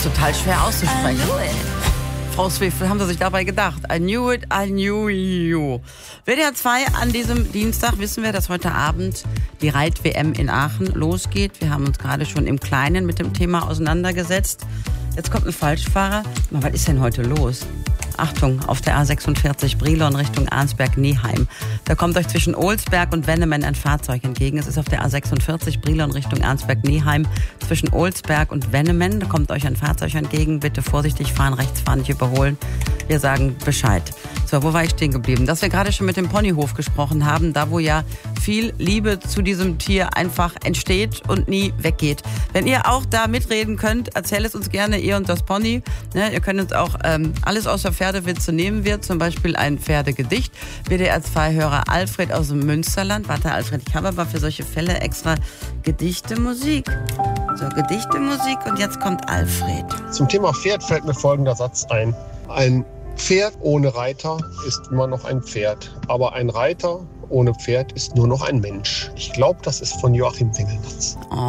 Total schwer auszusprechen. Frau Zwiefel, haben Sie sich dabei gedacht? I knew it, I knew you. WDR 2 an diesem Dienstag wissen wir, dass heute Abend die Reit-WM in Aachen losgeht. Wir haben uns gerade schon im Kleinen mit dem Thema auseinandergesetzt. Jetzt kommt ein Falschfahrer. Was ist denn heute los? Achtung, auf der A46 Brilon Richtung Arnsberg-Neheim. Da kommt euch zwischen Olsberg und Wennemen ein Fahrzeug entgegen. Es ist auf der A46 Brilon Richtung Arnsberg-Neheim. Zwischen Olsberg und Wennemen, da kommt euch ein Fahrzeug entgegen. Bitte vorsichtig fahren, rechts fahren, nicht überholen. Wir sagen Bescheid. So, wo war ich stehen geblieben? Dass wir gerade schon mit dem Ponyhof gesprochen haben, da wo ja viel Liebe zu diesem Tier einfach entsteht und nie weggeht. Wenn ihr auch da mitreden könnt, erzählt es uns gerne, ihr und das Pony. Ne, ihr könnt uns auch alles außer Pferdewitze nehmen wir, zum Beispiel ein Pferdegedicht. WDR 2-Hörer Alfred aus dem Münsterland. Warte, Alfred, ich habe aber für solche Fälle extra Gedichte-Musik. So, Gedichte-Musik und jetzt kommt Alfred. Zum Thema Pferd fällt mir folgender Satz ein. Ein Pferd ohne Reiter ist immer noch ein Pferd, aber ein Reiter ohne Pferd ist nur noch ein Mensch. Ich glaube, das ist von Joachim Wingelnatz. Oh.